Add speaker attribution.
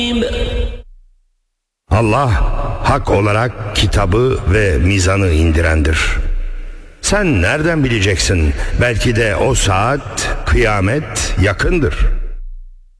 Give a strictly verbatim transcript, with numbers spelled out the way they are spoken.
Speaker 1: Allah hak olarak kitabı ve mizanı indirendir. Sen nereden bileceksin? Belki de o saat, kıyamet yakındır.